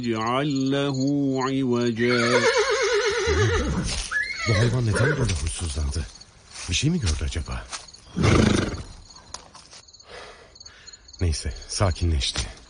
اجعل له عوجا. Bu hayvan neden böyle huysuzlandı? Bir şey mi gördü acaba? Neyse, sakinleşti.